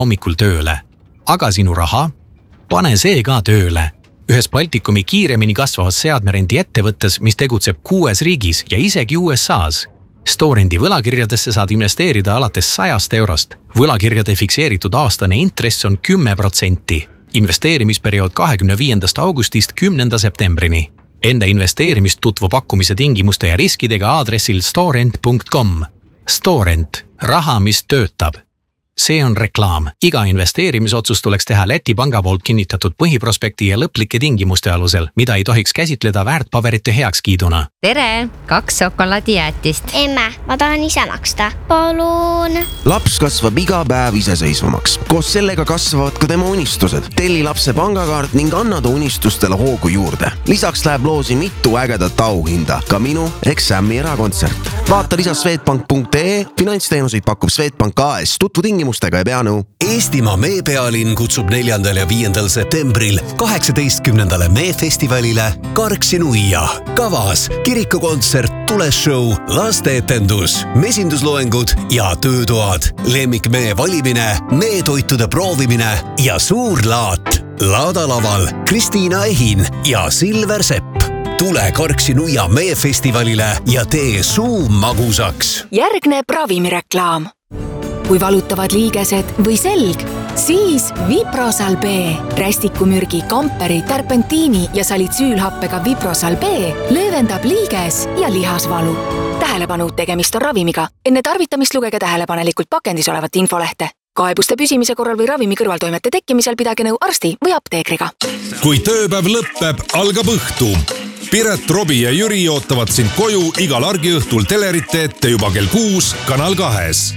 hommikul tööle. Aga sinu raha? Pane see ka tööle. Ühes Baltikumi kiiremini kasvavas seadmerendi ettevõttes, mis tegutseb 6 riigis ja isegi USA's. Storendi võlakirjadesse saad investeerida alates 100 eurost. Võlakirjade fikseeritud aastane intress on 10%. Investeerimisperiood 25. augustist 10. septembrini. Enda investeerimist tutvu pakkumise tingimuste ja riskidega aadressil storent.com. Storent. Raha, mis töötab. See on reklaam. Iga investeerimisotsus tuleks teha Läti panga poolt kinnitatud põhiprospekti ja lõplike tingimuste alusel, mida ei tohiks käsitleda väärtpaberite heakskiiduna. Tere! 2 šokolaadijäätist. Emme, ma tahan ise maksta. Palun! Laps kasvab iga päev iseseisvamaks. Koos sellega kasvavad ka tema unistused. Telli lapse pangakaart ning anna ta unistustele hoogu juurde. Lisaks läheb loosi mitu ägedat auhinda. Ka minu Sammi erakontsert. Vaata lisas Swedbank.ee. Finantsteenuseid pakub Swedbank AS. Tutvu tingimustega ja pea nõu. Eestimaa meepealinn kutsub 4. ja 5. septembril 18. meefestivalile Karksi-Nuia. Kavas kirikukontsert, tuleshow, lasteetendus, mesindusloengud ja töötoad. Lemmikmee valimine, meetoitude proovimine ja suur laat. Laadalaval Kristiina Ehin ja Silver Sepp. Tule Karksi-Nuia meefestivalile ja tee suu magusaks. Järgneb ravimireklaam. Kui valutavad liigesed või selg, siis Viprosal B. Rästikumürgi, kamperi, terpentiini ja salitsüülhappega Viprosal B löövendab liiges ja lihasvalu. Tähelepanu, tegemist on ravimiga. Enne tarvitamist lugege tähelepanelikult pakendis olevat infolehte. Kaebuste püsimise korral või ravimi kõrvaltoimete tekkimisel pidage nõu arsti või apteekriga. Kui tööpäev lõpeb, algab õhtu. Piret, Robi ja Jüri ootavad sind koju igal argiõhtul telerite ette juba kell 6 Kanal 2.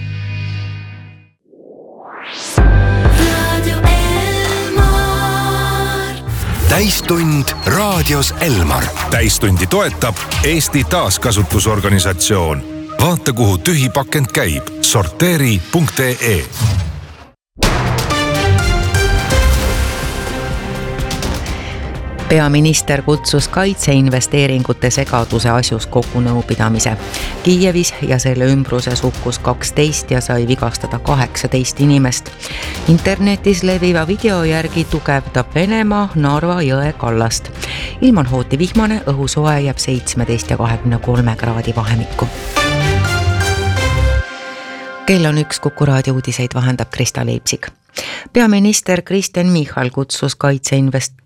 Täistund raadios Elmar. Täistundi toetab Eesti Taaskasutusorganisatsioon. Vaata, kuhu tühi pakend käib. Sorteeri.ee. Peaminister kutsus kaitseinvesteeringute segaduse asjus kokku nõupidamise. Kiievis ja selle ümbruses hukkus 12 ja sai vigastada 18 inimest. Internetis leviva video järgi tugevdab Venemaa Narva jõe kallast. Ilm on hooti vihmane, õhusoe jääb 17 ja 23 kraadi vahemikku. Kell on 1, Kuku raadio uudiseid vahendab Krista Leipsik. Peaminister Kristen Michal kutsus kaitseinvesteeringute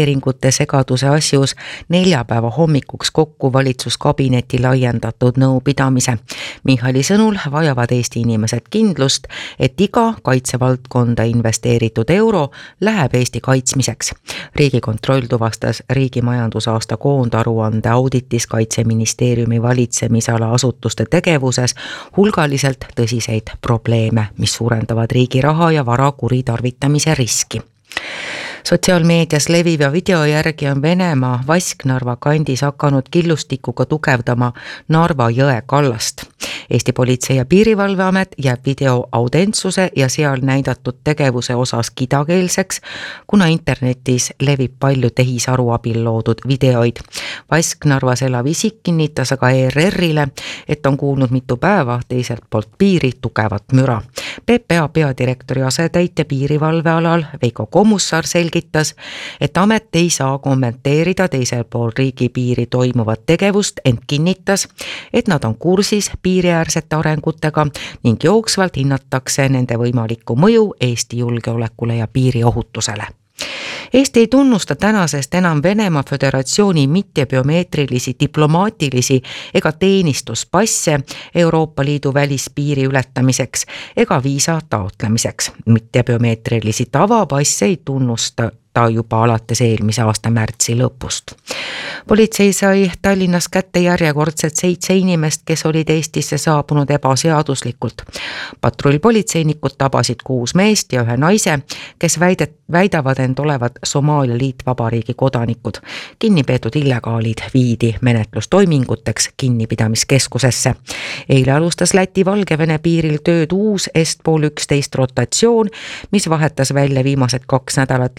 segaduse asjus 4. hommikuks kokku valitsuskabineti laiendatud nõupidamise. Michali sõnul vajavad Eesti inimesed kindlust, et iga kaitsevaldkonda investeeritud euro läheb Eesti kaitsmiseks. Riigikontroll tuvastas riigi majandusaasta koondaruande auditis Kaitseministeeriumi valitsemisala asutuste tegevuses hulgaliselt tõsiseid probleeme, mis suurendavad riigi raha ja vara kuritarvitamise riski. Sotsiaalmeedias leviva video järgi on Venemaa Vasknarva kandis hakanud killustikuga tugevdama Narva jõe kallast. Eesti Politsei- ja Piirivalveamet jääb video autentsuse ja seal näidatud tegevuse osas kidakeelseks, kuna internetis levib palju tehisaru abil loodud videoid. Vasknarvas elav isik kinnitas aga ERR-ile, et on kuulnud mitu päeva teiselt poolt piiri tugevat müra. PPA peadirektori asetäitja piirivalvealal Veiko Komussar selgitas, et amet ei saa kommenteerida teisel pool riigipiiri toimuvat tegevust, ent kinnitas, et nad on kursis piiriäärsete arengutega ning jooksvalt hinnatakse nende võimalikku mõju Eesti julgeolekule ja piiriohutusele. Eesti ei tunnusta tänasest enam Venemaa Föderatsiooni mittebiomeetrilisi, diplomaatilisi ega teenistuspasse Euroopa Liidu välispiiri ületamiseks ega viisa taotlemiseks. Mittebiomeetrilisi tavapasse ei tunnusta juba alates eelmise aasta märtsi lõpust. Politsei sai Tallinnas kätte järjekordselt 7 inimest, kes olid Eestisse saabunud ebaseaduslikult. Patrullpolitseinikud tabasid 6 meest ja 1 naise, kes väidavad end olevat Somaalia Liitvabariigi kodanikud. Kinnipeetud illegaalid viidi menetlustoiminguteks kinnipidamiskeskusesse. Eile alustas Läti-Valgevene piiril tööd uus Est-Pool 11 rotatsioon, mis vahetas välja viimased 2 nädalat Lätis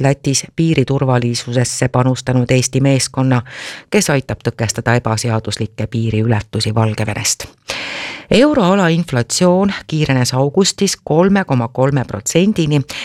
piiriturvalisusesse panustanud Eesti meeskonna, kes aitab tõkestada ebaseaduslikke piiriületusi Valgevenest. Euroala inflatsioon kiirenes augustis 3,3%-ni